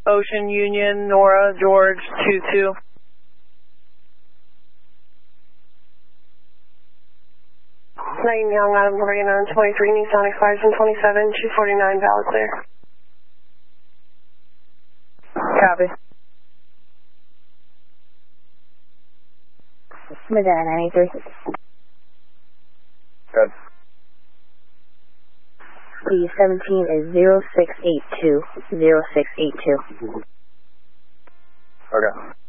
Ocean Union, Nora, George, 22. Nine Young, Adam Lorena on 23, Nissan expires on 27, 249, valid clear. Copy. Madonna 93. Good. The 17 is 0682, 0682. Okay.